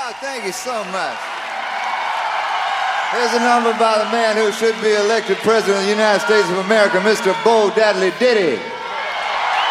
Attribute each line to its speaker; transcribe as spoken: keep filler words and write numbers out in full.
Speaker 1: Oh, thank you so much. Here's a number by the man who should be elected President of the United States of America, Mister Bo Diddley Diddy.